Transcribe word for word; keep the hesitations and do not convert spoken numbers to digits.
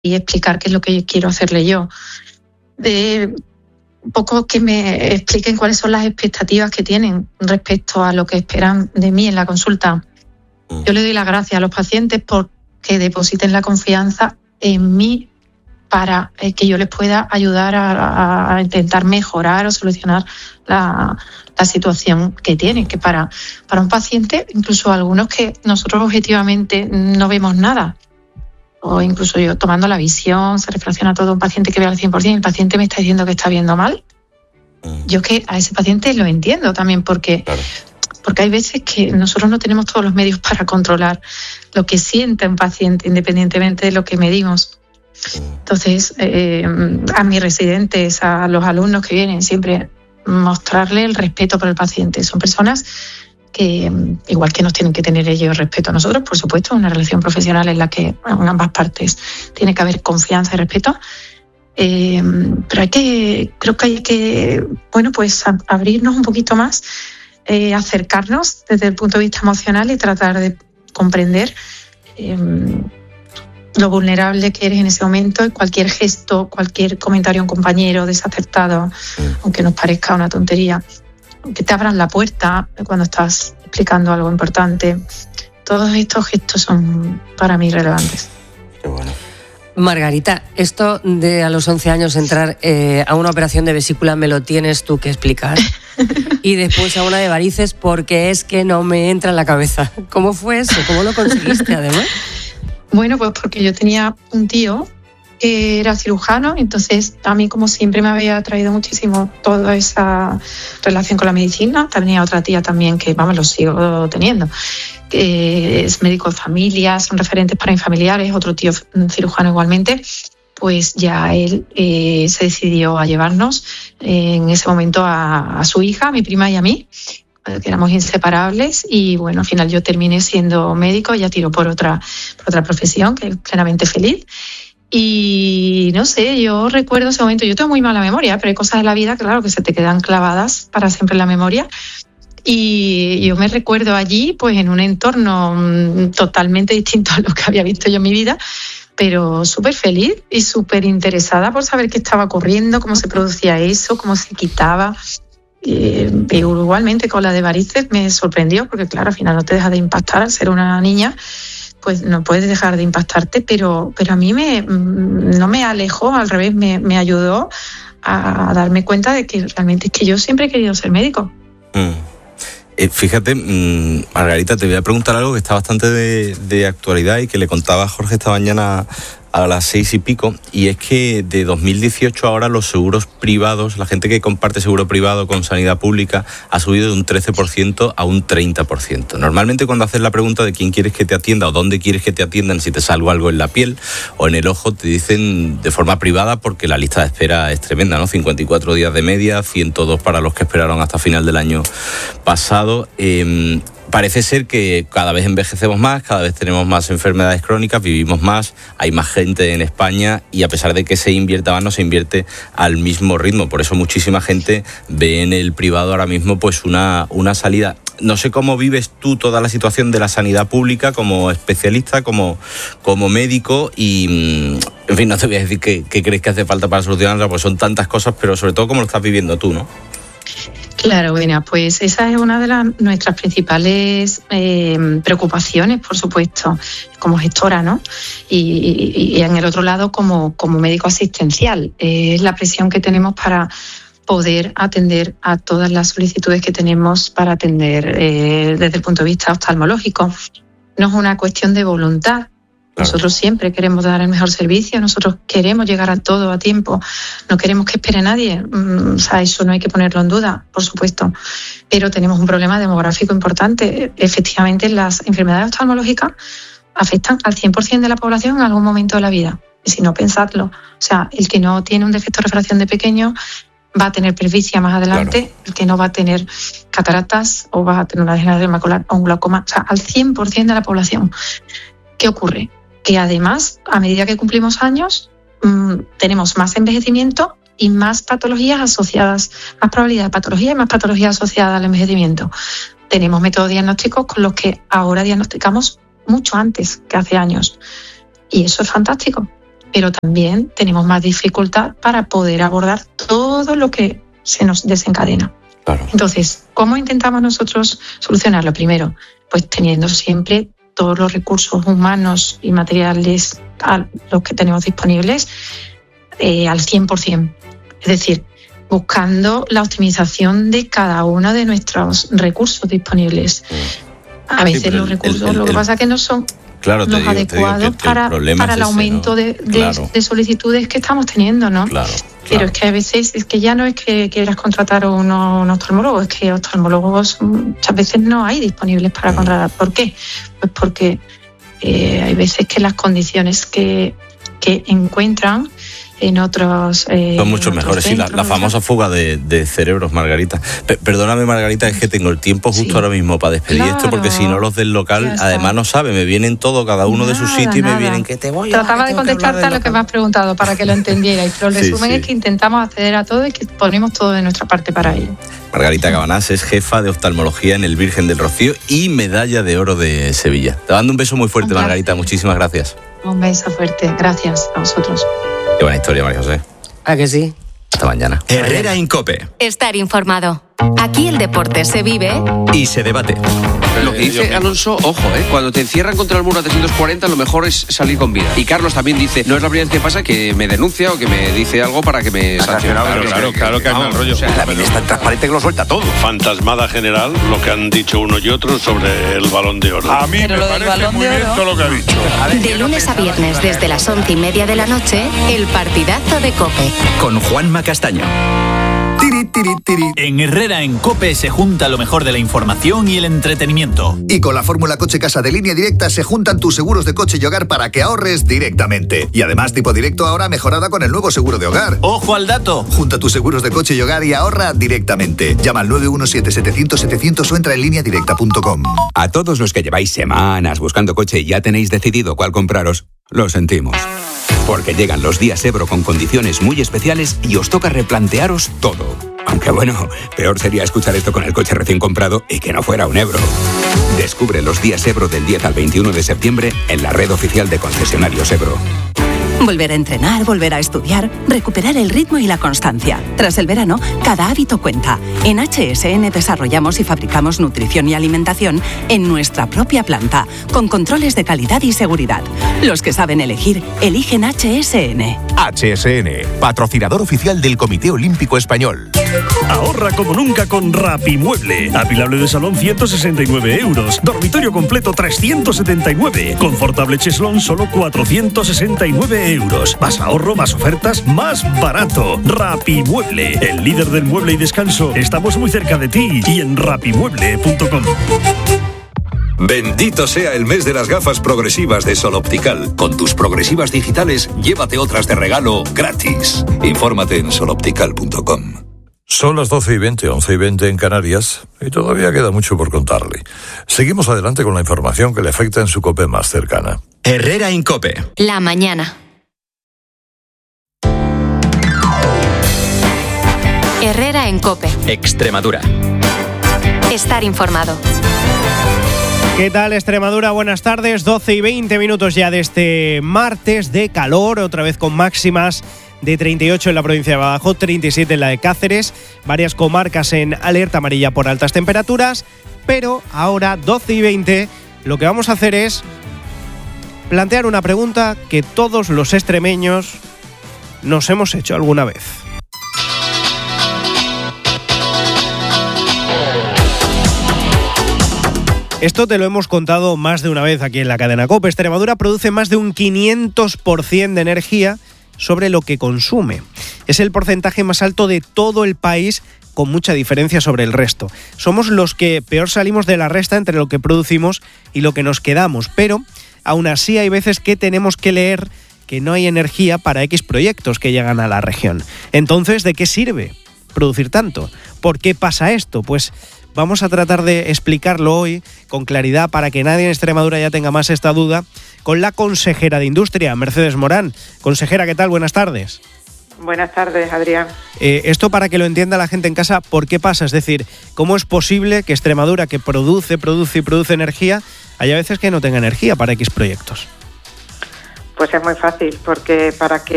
y explicar qué es lo que quiero hacerle yo. De un poco que me expliquen cuáles son las expectativas que tienen respecto a lo que esperan de mí en la consulta. Yo le doy las gracias a los pacientes porque depositen la confianza en mí para que yo les pueda ayudar a, a intentar mejorar o solucionar la, la situación que tienen, que para, para un paciente, incluso algunos que nosotros objetivamente no vemos nada, o incluso yo tomando la visión, se reflexiona todo, un paciente que ve al cien por ciento, el paciente me está diciendo que está viendo mal. Yo que a ese paciente lo entiendo también, porque, claro. porque hay veces que nosotros no tenemos todos los medios para controlar lo que siente un paciente, independientemente de lo que medimos. Entonces, eh, a mis residentes, a los alumnos que vienen, siempre mostrarle el respeto por el paciente. Son personas que, igual que nos tienen que tener ellos respeto a nosotros, por supuesto, una relación profesional en la que en ambas partes tiene que haber confianza y respeto. Eh, pero hay que, creo que hay que, bueno, pues a, abrirnos un poquito más, eh, acercarnos desde el punto de vista emocional y tratar de comprender eh, lo vulnerable que eres en ese momento, y cualquier gesto, cualquier comentario a un compañero desacertado, aunque nos parezca una tontería, que te abran la puerta cuando estás explicando algo importante. Todos estos gestos son para mí relevantes. Qué bueno. Margarita, esto de a los once años entrar eh, a una operación de vesícula me lo tienes tú que explicar. Y después a una de varices, porque es que no me entra en la cabeza. ¿Cómo fue eso? ¿Cómo lo conseguiste además? Bueno, pues porque yo tenía un tío que era cirujano, entonces a mí, como siempre, me había atraído muchísimo toda esa relación con la medicina. Tenía otra tía también que, vamos, lo sigo teniendo, que es médico de familia, son referentes para mis familiares, otro tío cirujano igualmente. Pues ya él eh, se decidió a llevarnos eh, en ese momento a, a su hija, a mi prima y a mí, que éramos inseparables, y bueno, al final yo terminé siendo médico, ya tiro por otra, por otra profesión, que es plenamente feliz. Y no sé, yo recuerdo ese momento, yo tengo muy mala memoria, pero hay cosas de la vida, claro, que se te quedan clavadas para siempre en la memoria. Y yo me recuerdo allí, pues en un entorno totalmente distinto a lo que había visto yo en mi vida, pero súper feliz y súper interesada por saber qué estaba ocurriendo, cómo se producía eso, cómo se quitaba. Eh, igualmente con la de varices me sorprendió, porque claro, al final no te deja de impactar. Al ser una niña, pues no puedes dejar de impactarte, pero, pero a mí me, no me alejó, al revés, me, me ayudó a darme cuenta de que realmente es que yo siempre he querido ser médico. Mm. Eh, fíjate, mmm, Margarita, te voy a preguntar algo que está bastante de, de actualidad y que le contaba a Jorge esta mañana a las seis y pico, y es que de dos mil dieciocho ahora los seguros privados, la gente que comparte seguro privado con sanidad pública, ha subido de un trece por ciento a un treinta por ciento. Normalmente cuando haces la pregunta de quién quieres que te atienda o dónde quieres que te atiendan, si te salgo algo en la piel o en el ojo, te dicen de forma privada, porque la lista de espera es tremenda, ¿no? cincuenta y cuatro días de media, ciento dos para los que esperaron hasta final del año pasado. Eh, Parece ser que cada vez envejecemos más, cada vez tenemos más enfermedades crónicas, vivimos más, hay más gente en España, y a pesar de que se invierta más, no se invierte al mismo ritmo. Por eso muchísima gente ve en el privado ahora mismo pues una, una salida. No sé cómo vives tú toda la situación de la sanidad pública como especialista, como, como médico, y en fin, no te voy a decir qué, qué crees que hace falta para solucionarla, porque son tantas cosas, pero sobre todo cómo lo estás viviendo tú, ¿no? Claro, bueno, pues esa es una de las, nuestras principales eh, preocupaciones, por supuesto, como gestora, ¿no? Y, y, y en el otro lado, como, como médico asistencial. Eh, es la presión que tenemos para poder atender a todas las solicitudes que tenemos para atender eh, desde el punto de vista oftalmológico. No es una cuestión de voluntad. Nosotros siempre queremos dar el mejor servicio, nosotros queremos llegar a todo a tiempo, no queremos que espere nadie, o sea, eso no hay que ponerlo en duda, por supuesto, pero tenemos un problema demográfico importante. Efectivamente, las enfermedades oftalmológicas afectan al cien por ciento de la población en algún momento de la vida, y si no, pensadlo. O sea, el que no tiene un defecto de refracción de pequeño va a tener presbicia más adelante, claro. El que no va a tener cataratas o va a tener una degeneración macular o un glaucoma, o sea, al cien por ciento de la población. ¿Qué ocurre? Que además, a medida que cumplimos años, mmm, tenemos más envejecimiento y más patologías asociadas, más probabilidad de patología y más patologías asociadas al envejecimiento. Tenemos métodos diagnósticos con los que ahora diagnosticamos mucho antes que hace años. Y eso es fantástico. pero también tenemos más dificultad para poder abordar todo lo que se nos desencadena. Claro. Entonces, ¿cómo intentamos nosotros solucionarlo? Primero, pues teniendo siempre todos los recursos humanos y materiales a los que tenemos disponibles eh, al cien por ciento. Es decir, buscando la optimización de cada uno de nuestros recursos disponibles. A veces sí, los recursos, el, el, lo que pasa es que no son claro, los digo, adecuados que, que para, para el ese, aumento ¿no? de, de, claro. de solicitudes que estamos teniendo, ¿no? Claro, Pero claro. es que a veces es que ya no es que quieras contratar a un, un oftalmólogo, es que oftalmólogos muchas veces no hay disponibles para mm. contratar. ¿Por qué? Pues porque eh, hay veces que las condiciones que, que encuentran en otros eh, son mucho mejores, centros, sí, la, la famosa fuga de, de cerebros, Margarita. P- perdóname, Margarita, es que tengo el tiempo justo sí. ahora mismo para despedir claro. esto, porque si no los del local, además no saben, me vienen todo, cada uno nada, de su sitio y me vienen que te voy a... Trataba de contestarte a lo que me has preguntado para que lo entendierais, pero el sí, resumen sí. es que intentamos acceder a todo y que ponemos todo de nuestra parte para ello. Margarita Cabanás es jefa de oftalmología en el Virgen del Rocío y medalla de oro de Sevilla. Te mando un beso muy fuerte, Margarita, muchísimas gracias. Un beso fuerte, gracias a vosotros. Qué buena historia, María José. ¿A que sí? Hasta mañana. Herrera en COPE. Estar informado. Aquí el deporte se vive y se debate. Lo que dice Alonso, ojo, ¿eh? Cuando te encierran contra el muro a trescientos cuarenta, lo mejor es salir con vida. Y Carlos también dice, no es la primera vez que pasa que me denuncia o que me dice algo para que me sancione. Claro, claro, claro que hay mal rollo. O sea, la vida es tan transparente que lo suelta todo. Fantasmada general, lo que han dicho uno y otro sobre el Balón de Oro. A mí Pero me parece muy bien todo lo que ha dicho. De lunes a viernes, desde las once y media de la noche, el partidazo de COPE. Con Juanma Castaño. Tiri, tiri, tiri. En Herrera en COPE se junta lo mejor de la información y el entretenimiento. Y con la fórmula Coche Casa de Línea Directa se juntan tus seguros de coche y hogar para que ahorres directamente. Y además tipo directo ahora mejorada con el nuevo seguro de hogar. ¡Ojo al dato! Junta tus seguros de coche y hogar y ahorra directamente. Llama al nueve uno siete, setecientos, setecientos o entra en línea directa punto com. A todos los que lleváis semanas buscando coche y ya tenéis decidido cuál compraros, lo sentimos. Porque llegan los días Ebro con condiciones muy especiales y os toca replantearos todo. Aunque bueno, peor sería escuchar esto con el coche recién comprado y que no fuera un Ebro. Descubre los días Ebro del diez al veintiuno de septiembre en la red oficial de concesionarios Ebro. Volver a entrenar, volver a estudiar, recuperar el ritmo y la constancia. Tras el verano, cada hábito cuenta. En H S N desarrollamos y fabricamos nutrición y alimentación en nuestra propia planta, con controles de calidad y seguridad. Los que saben elegir, eligen H S N. H S N, patrocinador oficial del Comité Olímpico Español. Ahorra como nunca con Rapimueble. Apilable de salón ciento sesenta y nueve euros. Dormitorio completo trescientos setenta y nueve. Confortable cheslón solo cuatrocientos sesenta y nueve euros. Más ahorro, más ofertas, más barato. Rapimueble, el líder del mueble y descanso. Estamos muy cerca de ti y en rapimueble punto com. Bendito sea el mes de las gafas progresivas de Sol Optical. Con tus progresivas digitales, llévate otras de regalo gratis. Infórmate en sol optical punto com. Son las doce y veinte, once y veinte en Canarias, y todavía queda mucho por contarle. Seguimos adelante con la información que le afecta en su COPE más cercana. Herrera en COPE. La mañana. Herrera en COPE. Extremadura. Estar informado. ¿Qué tal, Extremadura? Buenas tardes, doce y veinte minutos ya de este martes de calor, otra vez con máximas de treinta y ocho en la provincia de Badajoz, treinta y siete en la de Cáceres, varias comarcas en alerta amarilla por altas temperaturas, pero ahora, doce y veinte, lo que vamos a hacer es plantear una pregunta que todos los extremeños nos hemos hecho alguna vez. Esto te lo hemos contado más de una vez aquí en la cadena COPE. Extremadura produce más de un quinientos por ciento de energía sobre lo que consume. Es el porcentaje más alto de todo el país, con mucha diferencia sobre el resto. Somos los que peor salimos de la resta entre lo que producimos y lo que nos quedamos, pero aún así hay veces que tenemos que leer que no hay energía para X proyectos que llegan a la región. Entonces, ¿de qué sirve producir tanto? ¿Por qué pasa esto? Pues vamos a tratar de explicarlo hoy con claridad para que nadie en Extremadura ya tenga más esta duda con la consejera de Industria, Mercedes Morán. Consejera, ¿qué tal? Buenas tardes. Buenas tardes, Adrián. Eh, esto para que lo entienda la gente en casa, ¿por qué pasa? Es decir, ¿cómo es posible que Extremadura, que produce, produce y produce energía, haya veces que no tenga energía para X proyectos? Pues es muy fácil, porque para que